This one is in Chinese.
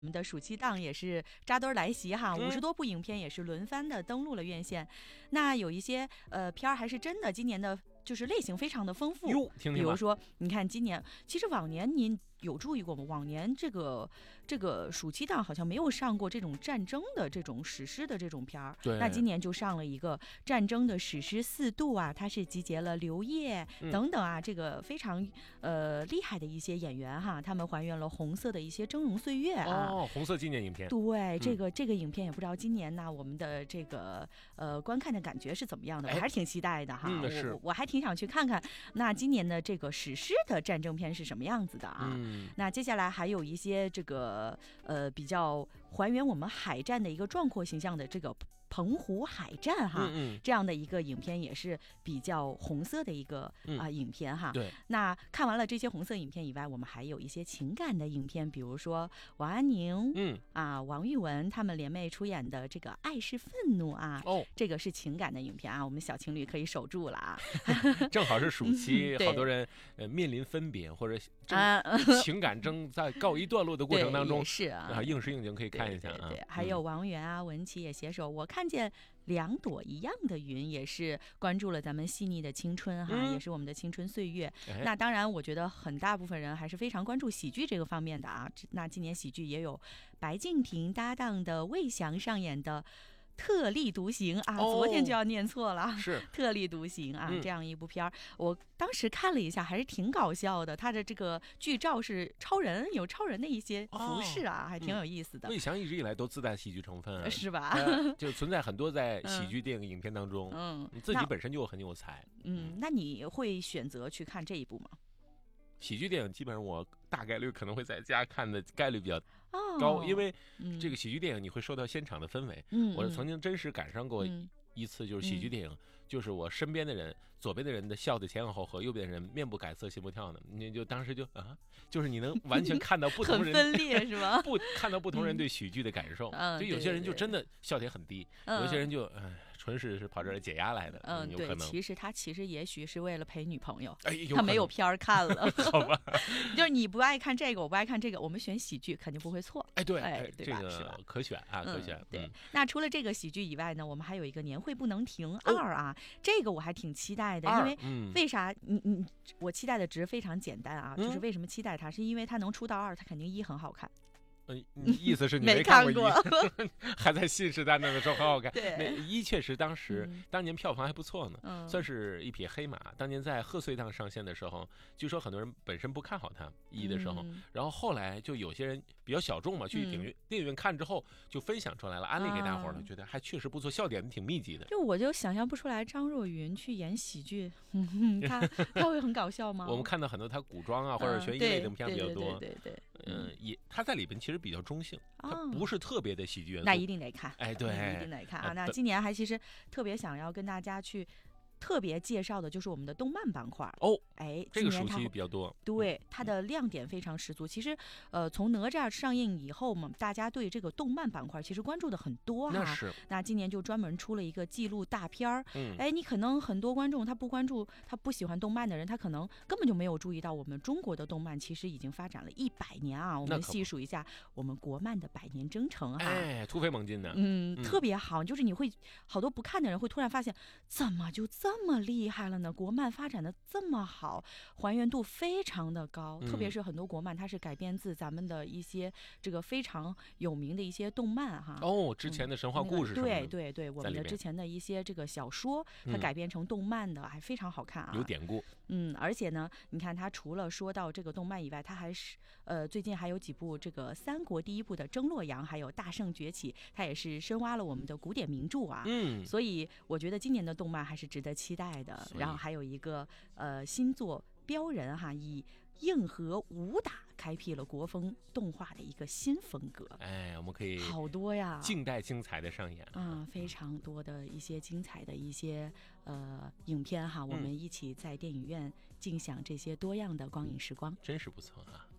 我们的暑期档也是扎堆来袭哈，50多部影片也是轮番的登陆了院线。那有一些片儿还是真的今年的就是类型非常的丰富。 听听比如说你看今年，其实往年您有注意过吗？往年这个暑期档好像没有上过这种战争的这种史诗的这种片儿。 对， 那今年就上了一个战争的史诗4度啊，它是集结了刘烨等等啊，这个非常厉害的一些演员哈，他们还原了红色的一些峥嵘岁月啊。 红色纪念影片。 对，这个影片也不知道今年呢我们的这个观看的感觉是怎么样的，我还是挺期待的哈。我还挺想去看看那今年的这个史诗的战争片是什么样子的啊。那接下来还有一些这个比较还原我们海战的一个壮阔形象的这个澎湖海战哈，这样的一个影片也是比较红色的一个影片哈。 对。那看完了这些红色影片以外，我们还有一些情感的影片，比如说王安宁王玉雯他们联袂出演的这个《爱是愤怒》啊，这个是情感的影片啊，我们小情侣可以守住了啊。 正好是暑期，好多人面临分别或者情感正在告一段落的过程当中， 是啊， 应时应景可以看一下啊。 对，还有王源啊、文琪也携手，我看见2朵一样的云，也是关注了咱们细腻的青春哈，也是我们的青春岁月。那当然，我觉得很大部分人还是非常关注喜剧这个方面的啊。那今年喜剧也有白敬亭搭档的魏翔上演的特立独行啊，昨天就要念错了， 是特立独行啊，这样一部片儿，我当时看了一下，还是挺搞笑的。他的这个剧照是超人，有超人的一些服饰啊，还挺有意思的。 魏翔一直以来都自带喜剧成分， 是吧？ 就存在很多在喜剧电影影片当中，你自己本身就很有才。 那你会选择去看这一部吗？ 喜剧电影基本上我大概率可能会在家看的概率比较高，因为这个喜剧电影你会受到现场的氛围。我曾经真实赶上过一次，就是喜剧电影，就是我身边的人，左边的人的笑的前仰后合，右边的人面不改色心不跳的，你就当时就是你能完全看到不同人很分裂是吧？ 看到不同人对喜剧的感受。就有些人就真的笑点很低，有些人就纯是跑这儿解压来的。有可能他其实也许是为了陪女朋友， 他没有片儿看了。 好吧， 就是你不爱看这个，我不爱看这个，我们选喜剧肯定不会错。 对， 这个可选啊，可选。 对，那除了这个喜剧以外呢，我们还有一个年会不能停2啊，这个我还挺期待的，因为为啥？我期待的值非常简单啊，就是为什么期待它，是因为它能出到2，它肯定1很好看。 意思是你没看过 1，还在信誓旦旦的说很好看。 对 ，1确实当年票房还不错呢，算是一匹黑马。当年在贺岁档上线的时候，据说很多人本身不看好它1的时候，然后后来就有些人比较小众嘛，去电影院看之后就分享出来了，安利给大伙了，觉得还确实不错，笑点挺密集的。 我就想象不出来张若昀去演喜剧，他会很搞笑吗？ 我们看到很多他古装啊或者悬疑类的片比较多， 对， 他在里边其实比较中性，他不是特别的喜剧元素。 那一定得看， 对， 一定得看啊！那今年还其实特别想要跟大家去特别介绍的就是我们的动漫板块这个暑期比较多， 对，它的亮点非常十足。其实从哪吒上映以后嘛，大家对这个动漫板块其实关注的很多哈。那今年就专门出了一个记录大片儿。你可能很多观众他不关注，他不喜欢动漫的人，他可能根本就没有注意到我们中国的动漫其实已经发展了100年啊。我们细数一下我们国漫的100年征程突飞猛进的， 特别好。就是你会好多不看的人会突然发现，怎么就这么厉害了呢？国漫发展的这么好，还原度非常的高，特别是很多国漫它是改编自咱们的一些这个非常有名的一些动漫哈。 之前的神话故事什么的， 对，我们的之前的一些这个小说，它改编成动漫的还非常好看啊， 有典故。 而且呢，你看它除了说到这个动漫以外，它还是最近还有几部这个三国第一部的《争洛阳》，还有《大圣崛起》，它也是深挖了我们的古典名著啊。所以我觉得今年的动漫还是值得期待的。然后还有一个新作标人哈，以硬核武打开辟了国风动画的一个新风格。 我们可以好多呀， 静待精彩的上演非常多的一些精彩的一些影片哈，我们一起在电影院尽享这些多样的光影时光， 真是不错啊。